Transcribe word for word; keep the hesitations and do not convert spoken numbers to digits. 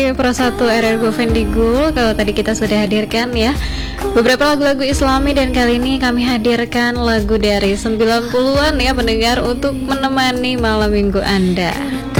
dari Pro satu R R Govendigul. Kalau tadi kita sudah hadirkan ya beberapa lagu-lagu Islami, dan kali ini kami hadirkan lagu dari sembilan puluhan ya pendengar untuk menemani malam minggu Anda.